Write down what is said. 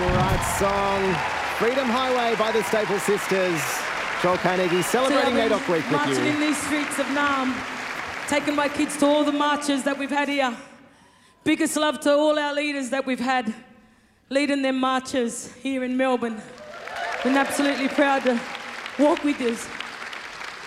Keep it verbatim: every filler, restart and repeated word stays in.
rights song, Freedom Highway by the Staple Sisters. Joel Carnegie celebrating NAIDOC Week with you. Marching in these streets of Naarm, taking my kids to all the marches that we've had here. Biggest love to all our leaders that we've had leading them marches here in Melbourne. Been absolutely proud to walk with you.